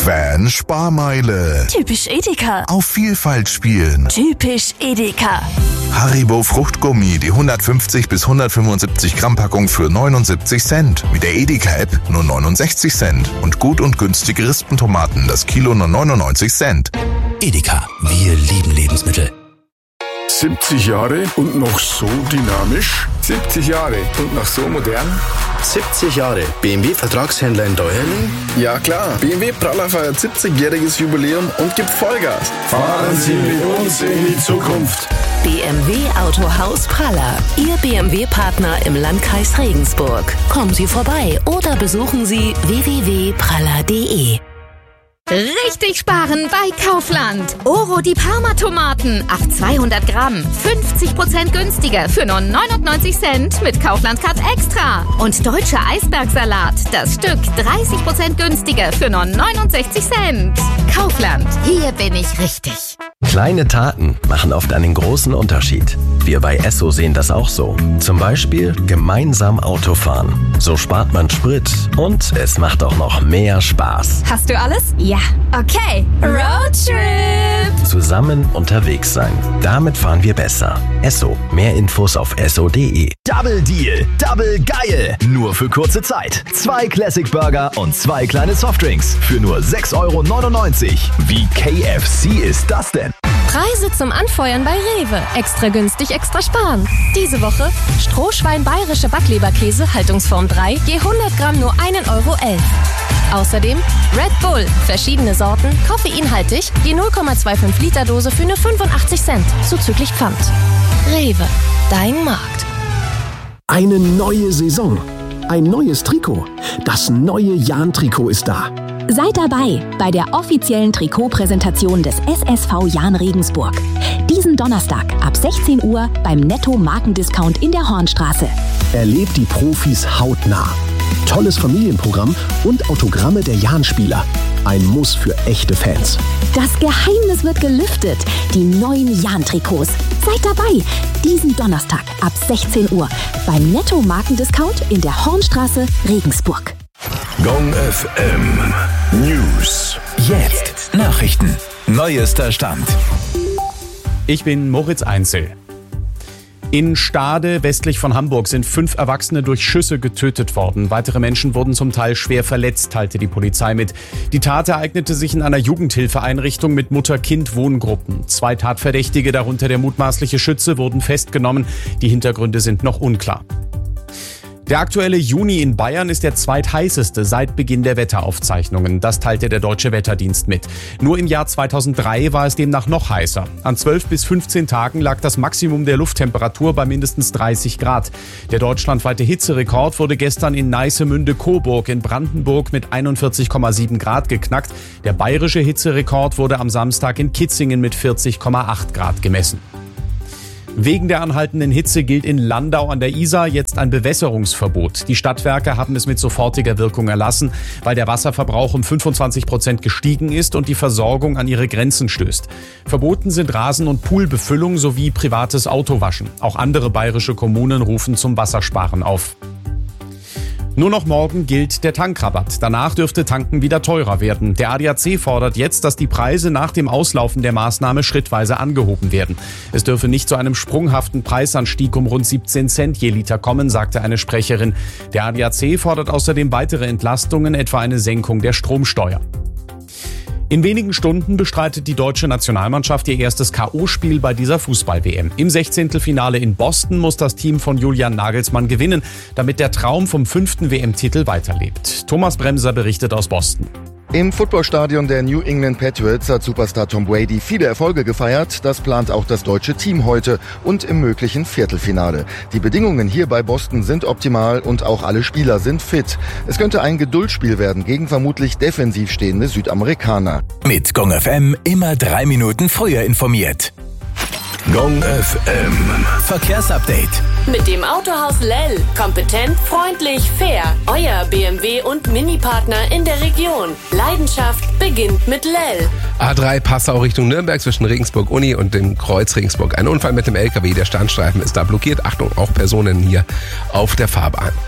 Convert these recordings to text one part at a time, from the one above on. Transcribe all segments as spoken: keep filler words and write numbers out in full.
Van Sparmeile. Typisch Edeka. Auf Vielfalt spielen. Typisch Edeka. Haribo Fruchtgummi, die hundertfünfzig bis hundertfünfundsiebzig Gramm Packung für neunundsiebzig Cent. Mit der Edeka-App nur neunundsechzig Cent. Und gut und günstige Rispentomaten, das Kilo nur neunundneunzig Cent. Edeka, wir lieben Lebensmittel. siebzig Jahre und noch so dynamisch? siebzig Jahre und noch so modern? siebzig Jahre B M W-Vertragshändler in Deuerling? Ja klar, B M W Praller feiert siebzigjähriges Jubiläum und gibt Vollgas. Fahren Sie mit uns in die Zukunft. B M W Autohaus Praller, Ihr B M W-Partner im Landkreis Regensburg. Kommen Sie vorbei oder besuchen Sie w w w punkt praller punkt de. Richtig sparen bei Kaufland. Oro die Parma-Tomaten auf zweihundert Gramm. fünfzig Prozent günstiger für nur neunundneunzig Cent mit Kaufland Cut Extra. Und deutscher Eisbergsalat. Das Stück dreißig Prozent günstiger für nur neunundsechzig Cent. Kaufland. Hier bin ich richtig. Kleine Taten machen oft einen großen Unterschied. Wir bei Esso sehen das auch so. Zum Beispiel gemeinsam Autofahren. So spart man Sprit und es macht auch noch mehr Spaß. Hast du alles? Ja. Okay. Roadtrip. Zusammen unterwegs sein. Damit fahren wir besser. Esso. Mehr Infos auf esso punkt de. Double Deal. Double geil. Nur für kurze Zeit. Zwei Classic Burger und zwei kleine Softdrinks. Für nur sechs Euro neunundneunzig. Wie K F C ist das denn? Preise zum Anfeuern bei Rewe. Extra günstig, extra sparen. Diese Woche Strohschwein bayerische Backleberkäse, Haltungsform drei, je hundert Gramm nur ein Euro elf. Außerdem Red Bull, verschiedene Sorten, koffeinhaltig, je null Komma fünfundzwanzig Liter Dose für nur fünfundachtzig Cent, zuzüglich Pfand. Rewe, dein Markt. Eine neue Saison, ein neues Trikot. Das neue Jahn-Trikot ist da. Seid dabei bei der offiziellen Trikotpräsentation des S S V Jahn Regensburg. Diesen Donnerstag ab sechzehn Uhr beim Netto Markendiscount in der Hornstraße. Erlebt die Profis hautnah. Tolles Familienprogramm und Autogramme der Jahn-Spieler. Ein Muss für echte Fans. Das Geheimnis wird gelüftet. Die neuen Jahn-Trikots. Seid dabei. Diesen Donnerstag ab sechzehn Uhr beim Netto Markendiscount in der Hornstraße Regensburg. Gong F M News. Jetzt Nachrichten. Neuester Stand. Ich bin Moritz Einzel. In Stade, westlich von Hamburg, sind fünf Erwachsene durch Schüsse getötet worden. Weitere Menschen wurden zum Teil schwer verletzt, teilte die Polizei mit. Die Tat ereignete sich in einer Jugendhilfeeinrichtung mit Mutter-Kind-Wohngruppen. Zwei Tatverdächtige, darunter der mutmaßliche Schütze, wurden festgenommen. Die Hintergründe sind noch unklar. Der aktuelle Juni in Bayern ist der zweitheißeste seit Beginn der Wetteraufzeichnungen. Das teilte der Deutsche Wetterdienst mit. Nur im Jahr zweitausenddrei war es demnach noch heißer. An zwölf bis fünfzehn Tagen lag das Maximum der Lufttemperatur bei mindestens dreißig Grad. Der deutschlandweite Hitzerekord wurde gestern in Neissemünde-Coburg in Brandenburg mit einundvierzig Komma sieben Grad geknackt. Der bayerische Hitzerekord wurde am Samstag in Kitzingen mit vierzig Komma acht Grad gemessen. Wegen der anhaltenden Hitze gilt in Landau an der Isar jetzt ein Bewässerungsverbot. Die Stadtwerke haben es mit sofortiger Wirkung erlassen, weil der Wasserverbrauch um fünfundzwanzig Prozent gestiegen ist und die Versorgung an ihre Grenzen stößt. Verboten sind Rasen- und Poolbefüllung sowie privates Autowaschen. Auch andere bayerische Kommunen rufen zum Wassersparen auf. Nur noch morgen gilt der Tankrabatt. Danach dürfte Tanken wieder teurer werden. Der A D A C fordert jetzt, dass die Preise nach dem Auslaufen der Maßnahme schrittweise angehoben werden. Es dürfe nicht zu einem sprunghaften Preisanstieg um rund siebzehn Cent je Liter kommen, sagte eine Sprecherin. Der A D A C fordert außerdem weitere Entlastungen, etwa eine Senkung der Stromsteuer. In wenigen Stunden bestreitet die deutsche Nationalmannschaft ihr erstes K O-Spiel bei dieser Fußball-W M. Im Sechzehntelfinale in Boston muss das Team von Julian Nagelsmann gewinnen, damit der Traum vom fünften W M-Titel weiterlebt. Thomas Bremser berichtet aus Boston. Im Footballstadion der New England Patriots hat Superstar Tom Brady viele Erfolge gefeiert. Das plant auch das deutsche Team heute und im möglichen Viertelfinale. Die Bedingungen hier bei Boston sind optimal und auch alle Spieler sind fit. Es könnte ein Geduldsspiel werden gegen vermutlich defensiv stehende Südamerikaner. Mit Gong F M immer drei Minuten früher informiert. Gong F M Verkehrsupdate. Mit dem Autohaus Lell. Kompetent, freundlich, fair. Euer B M W und Mini-Partner in der Region. Leidenschaft beginnt mit Lell. A drei Passau Richtung Nürnberg zwischen Regensburg Uni und dem Kreuz Regensburg. Ein Unfall mit dem L K W. Der Standstreifen ist da blockiert. Achtung, auch Personen hier auf der Fahrbahn.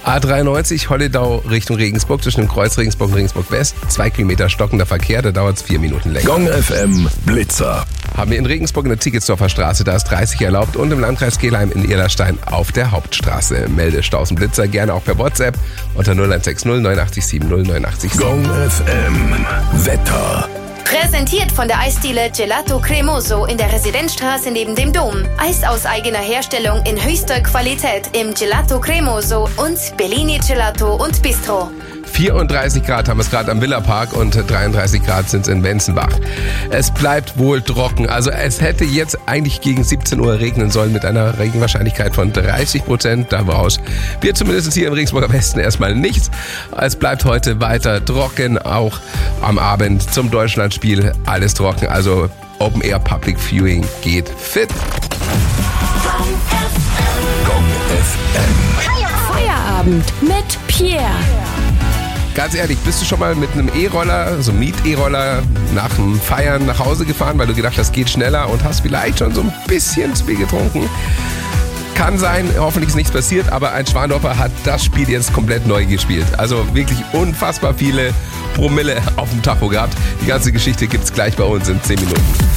A dreiundneunzig Holledau Richtung Regensburg zwischen dem Kreuz Regensburg und Regensburg West. Zwei Kilometer stockender Verkehr, da dauert es vier Minuten länger. Gong F M Blitzer. Haben wir in Regensburg in der Ticketsdorfer Straße, da ist dreißig erlaubt, und im Landkreis Kelheim in Irlerstein auf der Hauptstraße. Melde Staus und Blitzer gerne auch per WhatsApp unter null eins sechs null neun acht sieben null neun acht sieben. Gong F M Wetter. Präsentiert von der Eisdiele Gelato Cremoso in der Residenzstraße neben dem Dom. Eis aus eigener Herstellung in höchster Qualität im Gelato Cremoso und Bellini Gelato und Bistro. vierunddreißig Grad haben wir es gerade am Villapark und dreiunddreißig Grad sind es in Wenzenbach. Es bleibt wohl trocken. Also es hätte jetzt eigentlich gegen siebzehn Uhr regnen sollen mit einer Regenwahrscheinlichkeit von dreißig Prozent. Daraus wird zumindest hier im Regensburger Westen erstmal nichts. Es bleibt heute weiter trocken, auch am Abend zum Deutschlandspiel alles trocken. Also Open Air Public Viewing geht fit. Gong F M. Feierabend mit Pierre. Ganz ehrlich, bist du schon mal mit einem E-Roller, so einem Miet-E-Roller, nach dem Feiern nach Hause gefahren, weil du gedacht hast, das geht schneller und hast vielleicht schon so ein bisschen zu viel getrunken? Kann sein, hoffentlich ist nichts passiert, aber ein Schwandorfer hat das Spiel jetzt komplett neu gespielt. Also wirklich unfassbar viele Promille auf dem Tacho gehabt. Die ganze Geschichte gibt's gleich bei uns in zehn Minuten.